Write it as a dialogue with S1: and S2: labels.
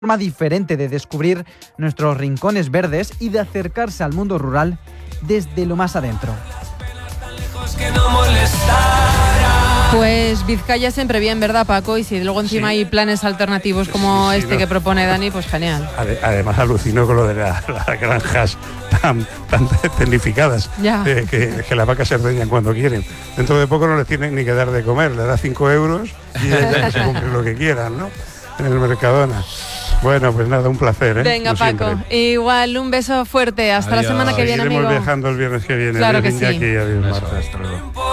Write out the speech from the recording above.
S1: forma diferente de descubrir nuestros rincones verdes y de acercarse al mundo rural desde lo más adentro.
S2: Pues Vizcaya siempre bien, ¿verdad, Paco? Y si luego encima hay planes alternativos como que propone Dani, pues genial.
S3: Además alucino con lo de las granjas tan tecnificadas, que las vacas se ordeñan cuando quieren. Dentro de poco no les tienen ni que dar de comer, le da 5 euros y ya se compren lo que quieran, ¿no? En el Mercadona. Bueno, pues nada, un placer, ¿eh?
S2: Venga,
S3: como
S2: Paco,
S3: siempre.
S2: Igual un beso fuerte. Hasta la semana que viene, amigo.
S3: Seguiremos viajando el viernes que viene.
S2: Claro que sí.
S3: Adiós, Marta.